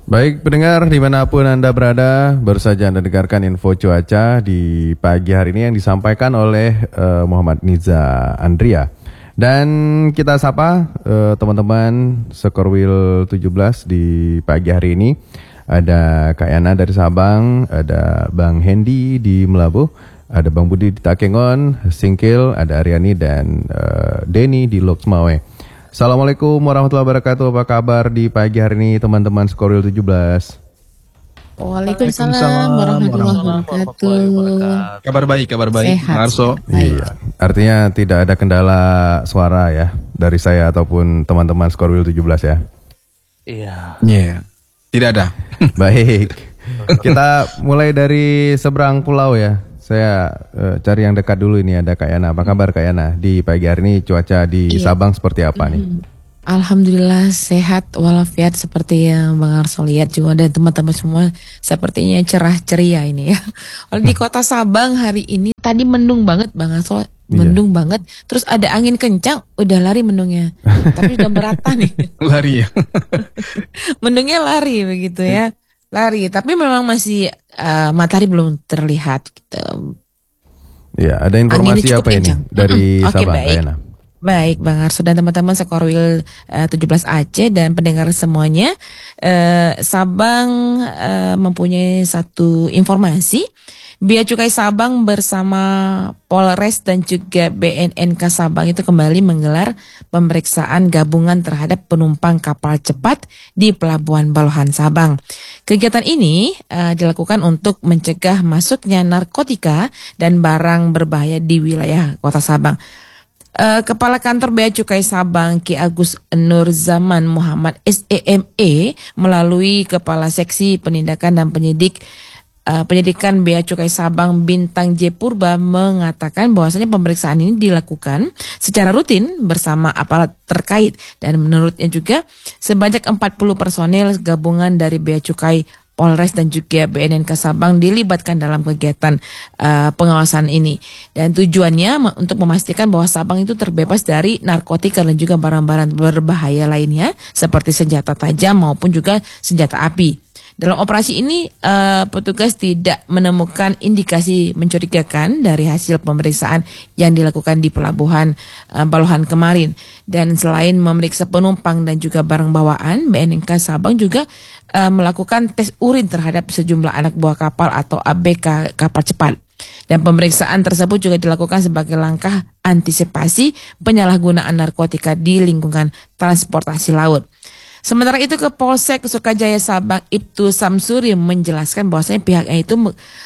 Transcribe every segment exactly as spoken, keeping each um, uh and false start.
Baik pendengar dimanapun Anda berada, baru saja Anda dengarkan info cuaca di pagi hari ini yang disampaikan oleh uh, Muhammad Niza Andria. Dan kita sapa uh, teman-teman Sekorwil tujuh belas di pagi hari ini. Ada Kak Yana dari Sabang, ada Bang Hendy di Melabuh, ada Bang Budi di Takengon, Singkil, ada Aryani dan uh, Denny di Loksmawe. Assalamualaikum warahmatullahi wabarakatuh. Apa kabar di pagi hari ini teman-teman Sekorwil tujuh belas? Waalaikumsalam warahmatullahi wabarakatuh. Kabar baik, kabar baik. Sehat. Marso. Iya. Artinya tidak ada kendala suara ya dari saya ataupun teman-teman Sekorwil tujuh belas ya. Iya. Iya. Yeah. Tidak ada. Baik. Kita mulai dari seberang pulau ya. Saya uh, cari yang dekat dulu ini, ada Kak Yana. Apa kabar Kak Yana? Di pagi hari ini cuaca di Iya. Sabang seperti apa nih? Alhamdulillah sehat walafiat seperti yang Bang Arso lihat juga, dan teman-teman semua sepertinya cerah ceria ini ya. Kalau di kota Sabang hari ini tadi mendung banget Bang Arso, mendung banget. Terus ada angin kencang, udah lari mendungnya. Tapi udah merata nih. Lari ya. Mendungnya lari begitu ya. Lari, tapi memang masih uh, matahari belum terlihat gitu. Ya, ada informasi Anginnya cukup apa ini kencang. dari Mm-mm. Oke, Sabang baik. Kak Yana? Baik Bang Arso dan teman-teman Sekorwil uh, tujuh belas Aceh dan pendengar semuanya, uh, Sabang uh, mempunyai satu informasi. Bea Cukai Sabang bersama Polres dan juga B N N K Sabang itu kembali menggelar pemeriksaan gabungan terhadap penumpang kapal cepat di Pelabuhan Balohan Sabang. Kegiatan ini uh, dilakukan untuk mencegah masuknya narkotika dan barang berbahaya di wilayah Kota Sabang. Uh, Kepala Kantor Bea Cukai Sabang Ki Agus Nur Zaman Muhammad S E M E melalui Kepala Seksi Penindakan dan Penyidik uh, Penyidikan Bea Cukai Sabang Bintang J Purba mengatakan bahwasanya pemeriksaan ini dilakukan secara rutin bersama aparat terkait, dan menurutnya juga sebanyak empat puluh personil gabungan dari Bea Cukai, Polres dan juga B N N K Sabang dilibatkan dalam kegiatan uh, pengawasan ini. Dan tujuannya untuk memastikan bahwa Sabang itu terbebas dari narkotika dan juga barang-barang berbahaya lainnya seperti senjata tajam maupun juga senjata api. Dalam operasi ini, uh, petugas tidak menemukan indikasi mencurigakan dari hasil pemeriksaan yang dilakukan di Pelabuhan uh, Balohan kemarin. Dan selain memeriksa penumpang dan juga barang bawaan, B N N K Sabang juga uh, melakukan tes urin terhadap sejumlah anak buah kapal atau A B K kapal cepat. Dan pemeriksaan tersebut juga dilakukan sebagai langkah antisipasi penyalahgunaan narkotika di lingkungan transportasi laut. Sementara itu Kapolsek Sukajaya Sabang Ibtu Samsuri menjelaskan bahwasanya pihaknya itu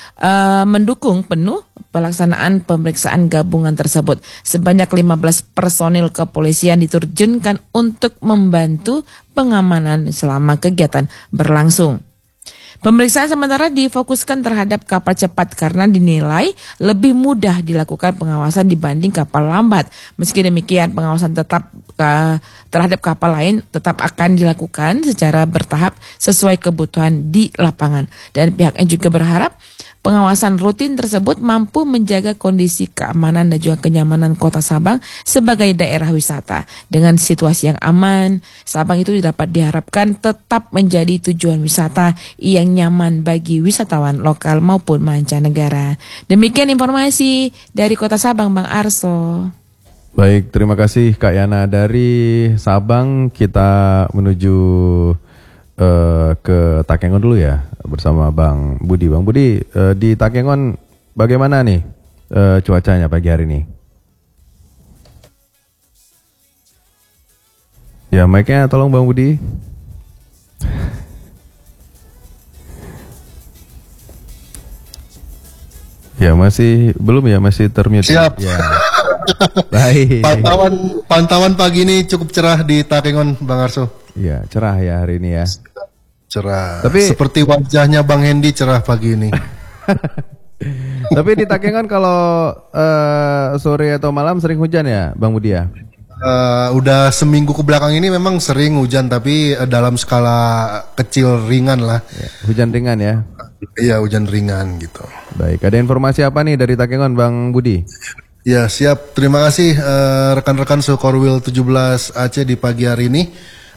uh, mendukung penuh pelaksanaan pemeriksaan gabungan tersebut. Sebanyak lima belas personil kepolisian diterjunkan untuk membantu pengamanan selama kegiatan berlangsung. Pemeriksaan sementara difokuskan terhadap kapal cepat karena dinilai lebih mudah dilakukan pengawasan dibanding kapal lambat. Meski demikian, pengawasan tetap uh, terhadap kapal lain tetap akan dilakukan secara bertahap sesuai kebutuhan di lapangan. Dan pihaknya juga berharap pengawasan rutin tersebut mampu menjaga kondisi keamanan dan juga kenyamanan Kota Sabang sebagai daerah wisata. Dengan situasi yang aman, Sabang itu dapat diharapkan tetap menjadi tujuan wisata yang nyaman bagi wisatawan lokal maupun mancanegara. Demikian informasi dari Kota Sabang, Bang Arso. Baik, terima kasih Kak Yana. Dari Sabang kita menuju Uh, ke Takengon dulu ya bersama Bang Budi. Bang Budi, uh, di Takengon bagaimana nih uh, cuacanya pagi hari ini? Ya, mic-nya tolong Bang Budi. Ya, masih belum ya, masih termute. Siap. Ya. Baik. Pantauan pantauan pagi ini cukup cerah di Takengon, Bang Arso. Iya, cerah ya hari ini ya. Cerah. Tapi- seperti wajahnya Bang Hendy cerah pagi ini. Tapi di Takengon kalau uh, sore atau malam sering hujan ya, Bang Budi ya? Uh, udah seminggu ke belakang ini memang sering hujan, tapi uh, dalam skala kecil ringan lah. Ya, hujan ringan ya. Iya, hujan ringan gitu. Baik, ada informasi apa nih dari Takengon, Bang Budi? Ya, siap. Terima kasih uh, rekan-rekan Sekorwil tujuh belas Aceh di pagi hari ini.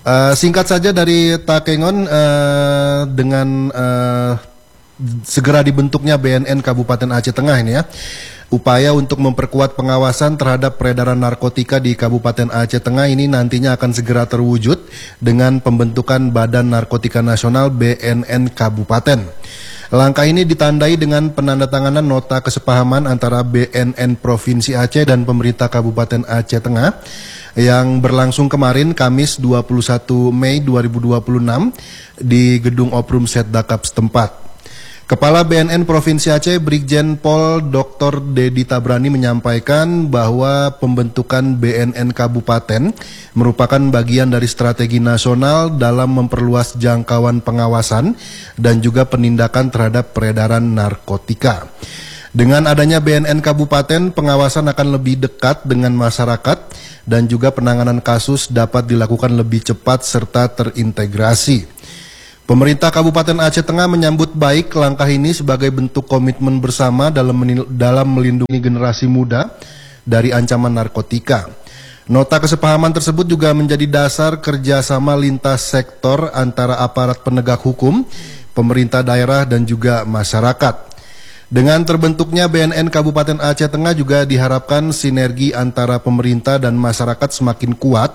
Uh, singkat saja dari Takengon, uh, dengan uh, segera dibentuknya B N N Kabupaten Aceh Tengah ini ya, upaya untuk memperkuat pengawasan terhadap peredaran narkotika di Kabupaten Aceh Tengah ini nantinya akan segera terwujud dengan pembentukan Badan Narkotika Nasional B N N Kabupaten. Langkah ini ditandai dengan penandatanganan nota kesepahaman antara B N N Provinsi Aceh dan pemerintah Kabupaten Aceh Tengah yang berlangsung kemarin Kamis dua puluh satu Mei dua ribu dua puluh enam di Gedung Oprum Setdakap setempat. Kepala B N N Provinsi Aceh Brigjen Pol Doktor Dedi Tabrani menyampaikan bahwa pembentukan B N N Kabupaten merupakan bagian dari strategi nasional dalam memperluas jangkauan pengawasan dan juga penindakan terhadap peredaran narkotika. Dengan adanya B N N Kabupaten, pengawasan akan lebih dekat dengan masyarakat dan juga penanganan kasus dapat dilakukan lebih cepat serta terintegrasi. Pemerintah Kabupaten Aceh Tengah menyambut baik langkah ini sebagai bentuk komitmen bersama dalam, dalam melindungi generasi muda dari ancaman narkotika. Nota kesepahaman tersebut juga menjadi dasar kerjasama lintas sektor antara aparat penegak hukum, pemerintah daerah dan juga masyarakat. Dengan terbentuknya B N N Kabupaten Aceh Tengah juga diharapkan sinergi antara pemerintah dan masyarakat semakin kuat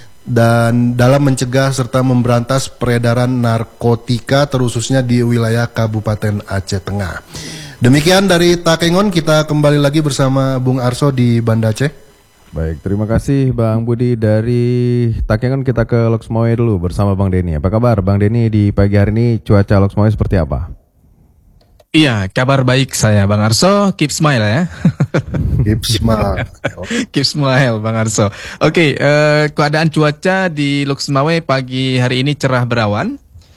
dan dalam mencegah serta memberantas peredaran narkotika terkhususnya di wilayah Kabupaten Aceh Tengah. Demikian dari Takengon, kita kembali lagi bersama Bung Arso di Banda Aceh. Baik, terima kasih Bang Budi. Dari Takengon kita ke Loksmawe dulu bersama Bang Denny. Apa kabar Bang Denny di pagi hari ini, cuaca Loksmawe seperti apa? Iya, kabar baik saya Bang Arso, keep smile ya. Keep smile. Keep smile Bang Arso. Oke, uh, keadaan cuaca di Loksmawe pagi hari ini cerah berawan.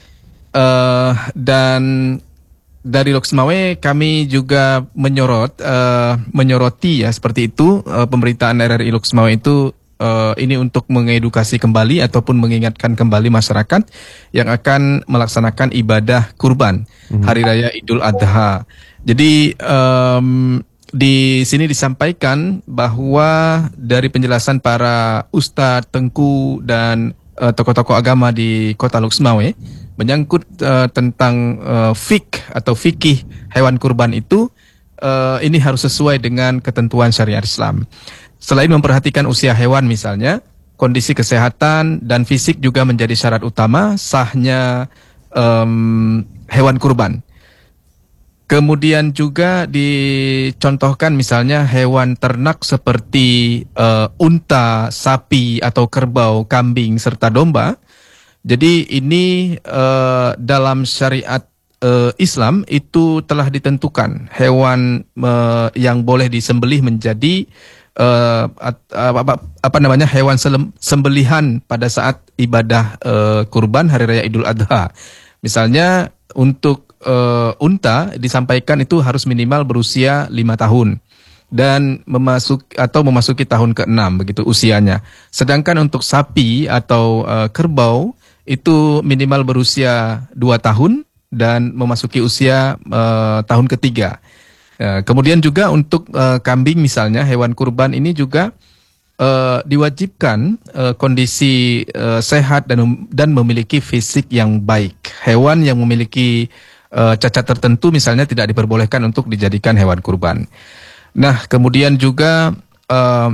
Uh, dan dari Loksmawe kami juga menyorot, uh, menyoroti ya seperti itu, uh, pemberitaan R R I Loksmawe itu uh, ini untuk mengedukasi kembali ataupun mengingatkan kembali masyarakat yang akan melaksanakan ibadah kurban hmm. Hari Raya Idul Adha. Jadi um, di sini disampaikan bahwa dari penjelasan para ustadz, tengku dan uh, tokoh-tokoh agama di Kota Loksmawe menyangkut uh, tentang uh, fik atau fikih hewan kurban itu, uh, ini harus sesuai dengan ketentuan syariat Islam. Selain memperhatikan usia hewan misalnya, kondisi kesehatan dan fisik juga menjadi syarat utama sahnya um, hewan kurban. Kemudian juga dicontohkan misalnya hewan ternak seperti uh, unta, sapi atau kerbau, kambing serta domba. Jadi ini uh, dalam syariat uh, Islam itu telah ditentukan hewan uh, yang boleh disembelih menjadi uh, apa, apa namanya hewan sembelihan pada saat ibadah uh, kurban Hari Raya Idul Adha. Misalnya untuk uh, unta disampaikan itu harus minimal berusia lima tahun dan memasuk atau memasuki tahun keenam begitu usianya. Sedangkan untuk sapi atau uh, kerbau itu minimal berusia dua tahun dan memasuki usia uh, tahun ketiga. Uh, kemudian juga untuk uh, kambing misalnya, hewan kurban ini juga uh, diwajibkan uh, kondisi uh, sehat dan dan memiliki fisik yang baik. Hewan yang memiliki uh, cacat tertentu misalnya tidak diperbolehkan untuk dijadikan hewan kurban. Nah, kemudian juga uh,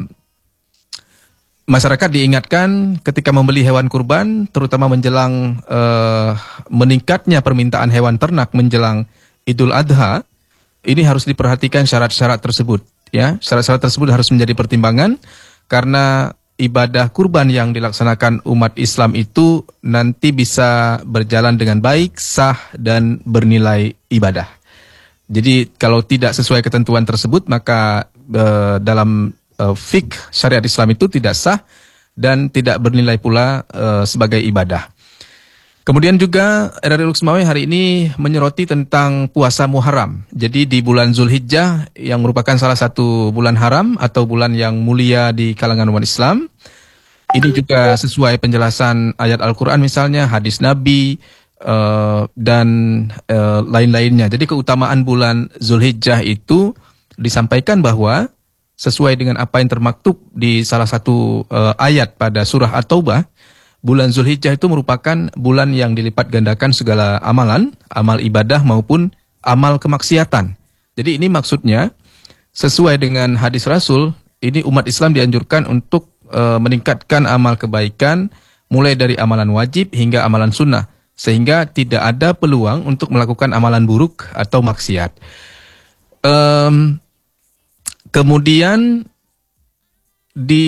masyarakat diingatkan ketika membeli hewan kurban, terutama menjelang uh, meningkatnya permintaan hewan ternak menjelang Idul Adha, ini harus diperhatikan syarat-syarat tersebut. Ya, syarat-syarat tersebut harus menjadi pertimbangan karena ibadah kurban yang dilaksanakan umat Islam itu nanti bisa berjalan dengan baik, sah dan bernilai ibadah. Jadi kalau tidak sesuai ketentuan tersebut maka uh, dalam Uh, fik syariat Islam itu tidak sah dan tidak bernilai pula uh, sebagai ibadah. Kemudian juga R R I Loksmawe hari ini menyoroti tentang puasa Muharram. Jadi di bulan Zulhijjah yang merupakan salah satu bulan haram atau bulan yang mulia di kalangan umat Islam. Ini juga sesuai penjelasan ayat Al-Quran misalnya, hadis Nabi uh, dan uh, lain-lainnya. Jadi keutamaan bulan Zulhijjah itu disampaikan bahwa sesuai dengan apa yang termaktub di salah satu uh, ayat pada surah At-Taubah, bulan Zulhijjah itu merupakan bulan yang dilipat gandakan segala amalan, amal ibadah maupun amal kemaksiatan. Jadi ini maksudnya sesuai dengan hadis Rasul, ini umat Islam dianjurkan untuk uh, meningkatkan amal kebaikan mulai dari amalan wajib hingga amalan sunnah, sehingga tidak ada peluang untuk melakukan amalan buruk atau maksiat. Um, kemudian di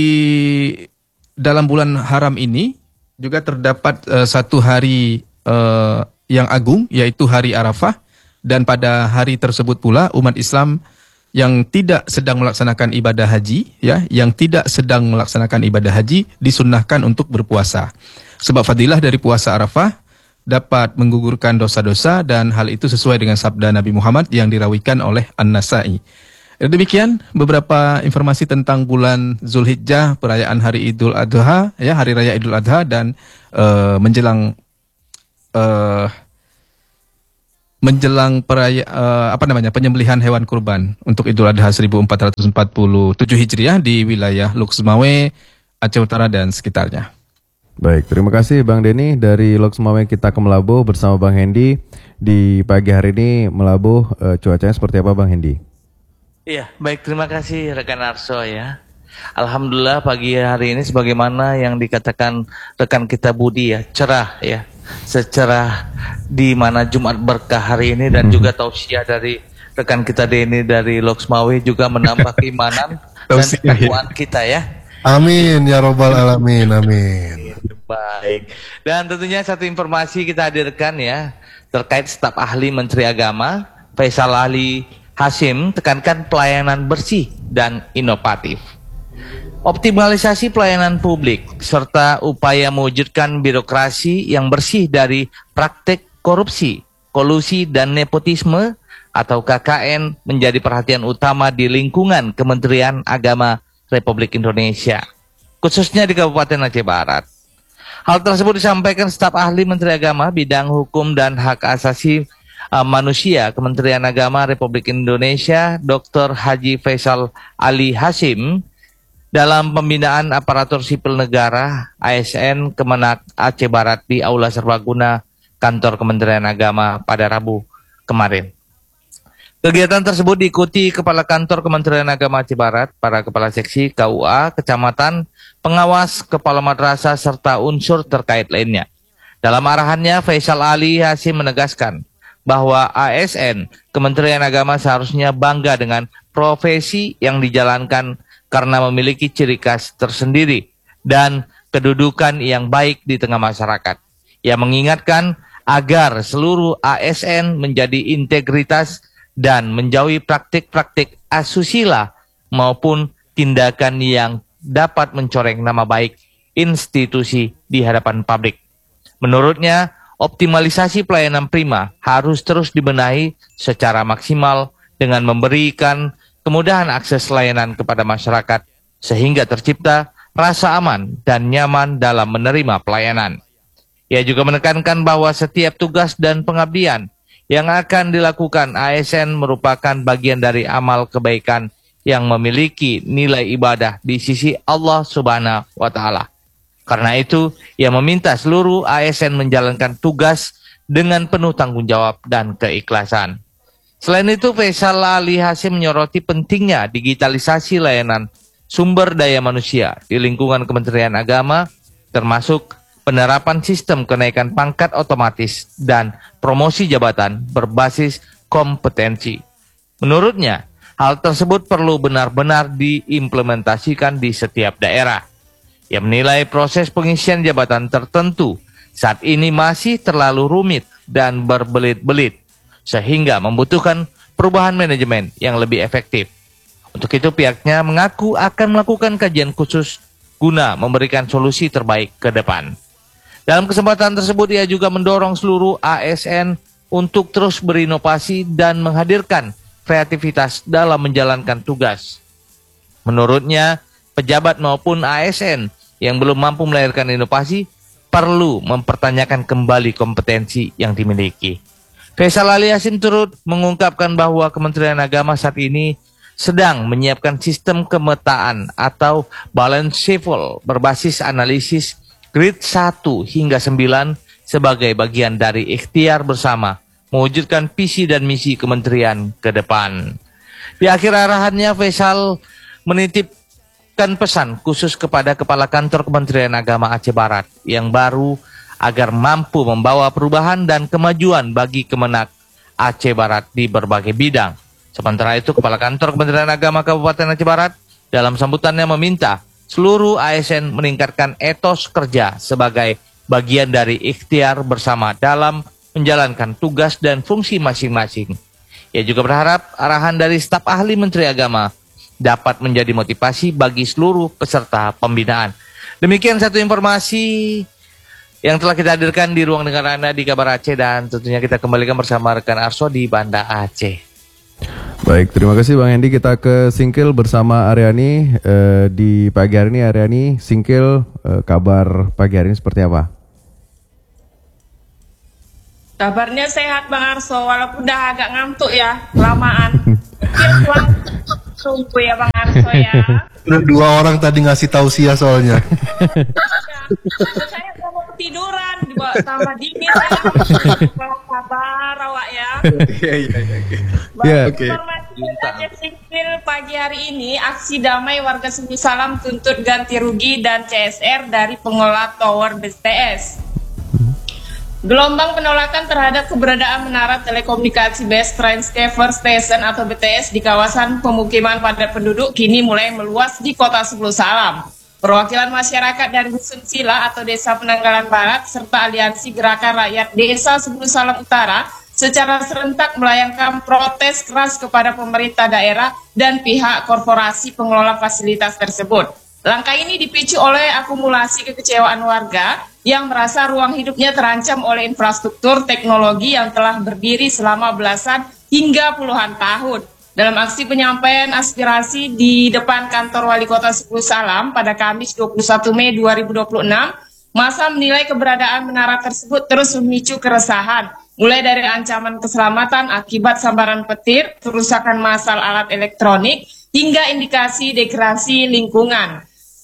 dalam bulan haram ini juga terdapat uh, satu hari uh, yang agung, yaitu hari Arafah, dan pada hari tersebut pula umat Islam yang tidak sedang melaksanakan ibadah haji, ya, yang tidak sedang melaksanakan ibadah haji disunnahkan untuk berpuasa. Sebab fadilah dari puasa Arafah dapat menggugurkan dosa-dosa, dan hal itu sesuai dengan sabda Nabi Muhammad yang dirawikan oleh An-Nasa'i. Demikian beberapa informasi tentang bulan Zulhijjah, perayaan hari Idul Adha, ya, hari raya Idul Adha, dan uh, menjelang uh, menjelang peraya, uh, apa namanya penyembelihan hewan kurban untuk Idul Adha seribu empat ratus empat puluh tujuh Hijriah di wilayah Loksmawe, Aceh Utara dan sekitarnya. Baik, terima kasih Bang Denny dari Loksmawe. Kita ke Melabuh bersama Bang Hendy. Di pagi hari ini Melabuh, uh, cuacanya seperti apa Bang Hendy? Iya, baik, terima kasih rekan Arso ya. Alhamdulillah pagi hari ini sebagaimana yang dikatakan rekan kita Budi ya, cerah ya. Secerah di mana Jumat berkah hari ini, dan juga tausiah dari rekan kita Denny dari Loksmawe juga menambah keimanan dan ketakwaan kita ya. Amin ya robbal alamin, amin. Baik. Dan tentunya satu informasi kita hadirkan ya terkait staf ahli Menteri Agama Faisal Ali Hasim tekankan pelayanan bersih dan inovatif. Optimalisasi pelayanan publik serta upaya mewujudkan birokrasi yang bersih dari praktek korupsi, kolusi dan nepotisme atau K K N menjadi perhatian utama di lingkungan Kementerian Agama Republik Indonesia, khususnya di Kabupaten Aceh Barat. Hal tersebut disampaikan staf ahli Menteri Agama bidang hukum dan hak asasi uh, manusia Kementerian Agama Republik Indonesia, Doktor Haji Faisal Ali Hasim, dalam pembinaan aparatur sipil negara A S N Kemenak Aceh Barat di Aula Serbaguna Kantor Kementerian Agama pada Rabu kemarin. Kegiatan tersebut diikuti Kepala Kantor Kementerian Agama Aceh Barat, para Kepala Seksi, K U A, Kecamatan, pengawas, Kepala Madrasah, serta unsur terkait lainnya. Dalam arahannya, Faisal Ali Hasim menegaskan bahwa A S N Kementerian Agama seharusnya bangga dengan profesi yang dijalankan karena memiliki ciri khas tersendiri dan kedudukan yang baik di tengah masyarakat. Ia mengingatkan agar seluruh A S N menjadi integritas dan menjauhi praktik-praktik asusila maupun tindakan yang dapat mencoreng nama baik institusi di hadapan publik. Menurutnya, optimalisasi pelayanan prima harus terus dibenahi secara maksimal dengan memberikan kemudahan akses layanan kepada masyarakat sehingga tercipta rasa aman dan nyaman dalam menerima pelayanan. Ia juga menekankan bahwa setiap tugas dan pengabdian yang akan dilakukan A S N merupakan bagian dari amal kebaikan yang memiliki nilai ibadah di sisi Allah Subhanahu wa Ta'ala. Karena itu, ia meminta seluruh A S N menjalankan tugas dengan penuh tanggung jawab dan keikhlasan. Selain itu, Faisal Ali Hasim menyoroti pentingnya digitalisasi layanan sumber daya manusia di lingkungan Kementerian Agama, termasuk penerapan sistem kenaikan pangkat otomatis dan promosi jabatan berbasis kompetensi. Menurutnya, hal tersebut perlu benar-benar diimplementasikan di setiap daerah. Ia menilai proses pengisian jabatan tertentu saat ini masih terlalu rumit dan berbelit-belit, sehingga membutuhkan perubahan manajemen yang lebih efektif. Untuk itu pihaknya mengaku akan melakukan kajian khusus guna memberikan solusi terbaik ke depan. Dalam kesempatan tersebut ia juga mendorong seluruh A S N untuk terus berinovasi dan menghadirkan kreativitas dalam menjalankan tugas. Menurutnya, pejabat maupun A S N yang belum mampu melahirkan inovasi perlu mempertanyakan kembali kompetensi yang dimiliki. Faisal Ali Hasim turut mengungkapkan bahwa Kementerian Agama saat ini sedang menyiapkan sistem kemetaan atau balance shevel berbasis analisis grade satu hingga sembilan sebagai bagian dari ikhtiar bersama mewujudkan visi dan misi kementerian ke depan. Di akhir arahannya, Faisal menitipkan pesan khusus kepada Kepala Kantor Kementerian Agama Aceh Barat yang baru agar mampu membawa perubahan dan kemajuan bagi Kemenak Aceh Barat di berbagai bidang. Sementara itu, Kepala Kantor Kementerian Agama Kabupaten Aceh Barat dalam sambutannya meminta seluruh A S N meningkatkan etos kerja sebagai bagian dari ikhtiar bersama dalam menjalankan tugas dan fungsi masing-masing. Ia juga berharap arahan dari staf ahli Menteri Agama dapat menjadi motivasi bagi seluruh peserta pembinaan. Demikian satu informasi yang telah kita hadirkan di ruang dengar Anda di Kabar Aceh, dan tentunya kita kembalikan bersama rekan Arso di Banda Aceh. Baik, terima kasih Bang Hendy. Kita ke Singkil bersama Aryani. Eh, di pagi hari ini Aryani, Singkil, eh, kabar pagi hari ini seperti apa? Kabarnya sehat Bang Arso, walaupun udah agak ngantuk ya, kelamaan. Tunggu ya Bang Arso ya. Udah dua orang tadi ngasih tausiah soalnya. Saya mau ketiduran, dibawa tambah dingin ya. Kabar awak ya. Iya, iya, iya. Ya, oke. Informasi dari Singkil pagi hari ini, aksi damai warga Sumbu Salam tuntut ganti rugi dan C S R dari pengelola tower B T S. Gelombang penolakan terhadap keberadaan menara telekomunikasi Best Transceiver Station atau B T S di kawasan pemukiman padat penduduk kini mulai meluas di kota Sumbu Salam. Perwakilan masyarakat dari Dusun Sila atau Desa Penanggalan Barat serta Aliansi Gerakan Rakyat Desa Sumbu Salam Utara secara serentak melayangkan protes keras kepada pemerintah daerah dan pihak korporasi pengelola fasilitas tersebut. Langkah ini dipicu oleh akumulasi kekecewaan warga yang merasa ruang hidupnya terancam oleh infrastruktur teknologi yang telah berdiri selama belasan hingga puluhan tahun. Dalam aksi penyampaian aspirasi di depan kantor Wali Kota Sumbu Salam pada Kamis dua puluh satu Mei dua ribu dua puluh enam, massa menilai keberadaan menara tersebut terus memicu keresahan, mulai dari ancaman keselamatan akibat sambaran petir, kerusakan massal alat elektronik, hingga indikasi degradasi lingkungan.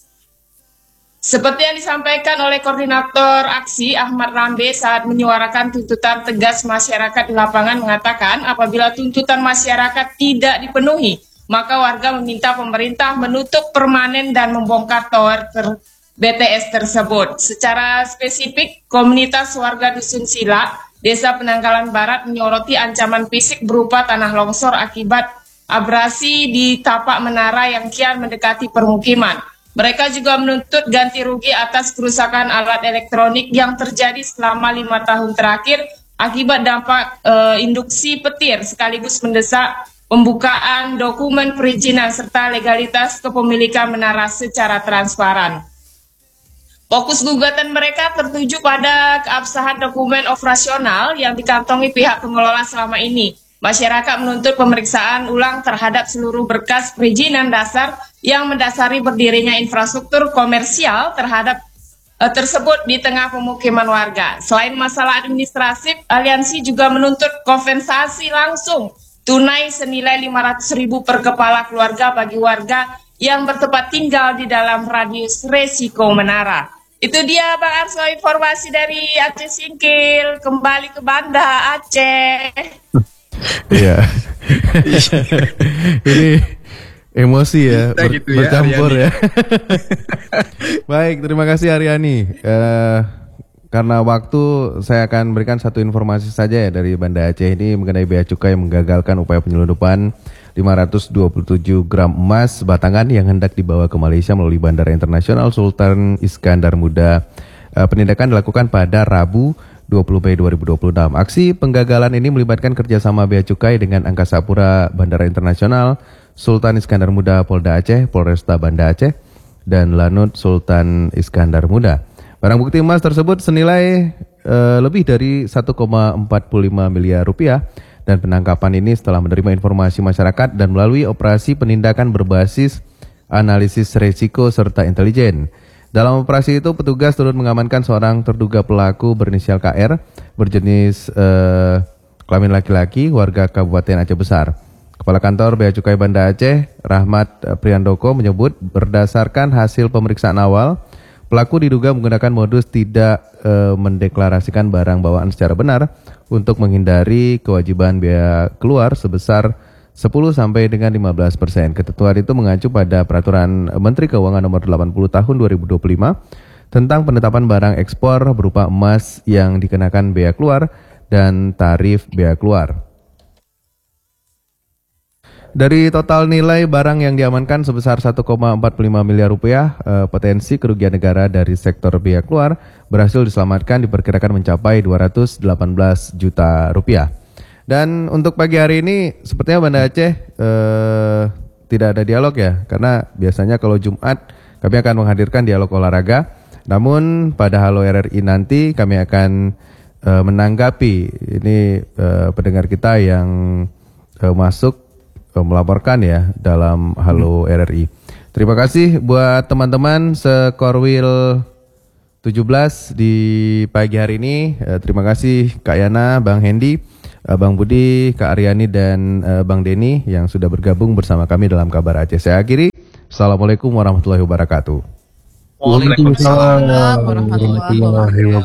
Seperti yang disampaikan oleh Koordinator Aksi Ahmad Rambe saat menyuarakan tuntutan tegas masyarakat di lapangan mengatakan apabila tuntutan masyarakat tidak dipenuhi, maka warga meminta pemerintah menutup permanen dan membongkar tower ter B T S tersebut. Secara spesifik, komunitas warga Dusun Sila, Desa Penanggalan Barat menyoroti ancaman fisik berupa tanah longsor akibat abrasi di tapak menara yang kian mendekati permukiman. Mereka juga menuntut ganti rugi atas kerusakan alat elektronik yang terjadi selama lima tahun terakhir akibat dampak e, induksi petir, sekaligus mendesak pembukaan dokumen perizinan serta legalitas kepemilikan menara secara transparan. Fokus gugatan mereka tertuju pada keabsahan dokumen operasional yang dikantongi pihak pengelola selama ini. Masyarakat menuntut pemeriksaan ulang terhadap seluruh berkas perizinan dasar yang mendasari berdirinya infrastruktur komersial terhadap eh, tersebut di tengah pemukiman warga. Selain masalah administratif, aliansi juga menuntut kompensasi langsung tunai senilai lima ratus ribu per kepala keluarga bagi warga yang bertempat tinggal di dalam radius resiko menara. Itu dia Bang Arso, informasi dari Aceh Singkil. Kembali ke Banda Aceh. Iya. Ini emosi ya, Bisa ber- gitu ya, bercampur Aryani. ya. Baik, terima kasih Aryani. Eh, karena waktu, saya akan berikan satu informasi saja ya dari Banda Aceh ini mengenai Bea Cukai yang menggagalkan upaya penyelundupan lima ratus dua puluh tujuh gram emas batangan yang hendak dibawa ke Malaysia melalui Bandara Internasional Sultan Iskandar Muda. Eh, penindakan dilakukan pada Rabu dua puluh Mei dua ribu dua puluh enam. Aksi penggagalan ini melibatkan kerjasama Bea Cukai dengan Angkasa Pura Bandara Internasional Sultan Iskandar Muda Polda Aceh, Polresta Banda Aceh, dan Lanut Sultan Iskandar Muda. Barang bukti emas tersebut senilai uh, lebih dari satu koma empat puluh lima miliar rupiah, dan penangkapan ini setelah menerima informasi masyarakat dan melalui operasi penindakan berbasis analisis resiko serta intelijen. Dalam operasi itu, petugas turut mengamankan seorang terduga pelaku berinisial K R berjenis eh, kelamin laki-laki warga Kabupaten Aceh Besar. Kepala Kantor Bea Cukai Banda Aceh, Rahmat Priyandoko, menyebut berdasarkan hasil pemeriksaan awal, Pelaku diduga menggunakan modus tidak e, mendeklarasikan barang bawaan secara benar untuk menghindari kewajiban biaya keluar sebesar sepuluh sampai dengan lima belas persen. Ketentuan itu mengacu pada Peraturan Menteri Keuangan Nomor delapan puluh Tahun dua ribu dua puluh lima tentang penetapan barang ekspor berupa emas yang dikenakan bea keluar dan tarif bea keluar. Dari total nilai barang yang diamankan sebesar satu koma empat puluh lima miliar rupiah, eh, potensi kerugian negara dari sektor bea keluar berhasil diselamatkan diperkirakan mencapai dua ratus delapan belas juta rupiah. Dan untuk pagi hari ini, sepertinya Banda Aceh eh, tidak ada dialog ya, karena biasanya kalau Jumat kami akan menghadirkan dialog olahraga. Namun pada Halo R R I nanti kami akan eh, menanggapi ini eh, pendengar kita yang eh, masuk melaporkan ya dalam Halo R R I. Terima kasih buat teman-teman sekorwil tujuh belas di pagi hari ini. Terima kasih Kak Yana, Bang Hendy, Bang Budi, Kak Aryani dan Bang Denny yang sudah bergabung bersama kami dalam Kabar Aceh. Saya akhiri. Assalamualaikum warahmatullahi wabarakatuh. Waalaikumsalam warahmatullahi wabarakatuh.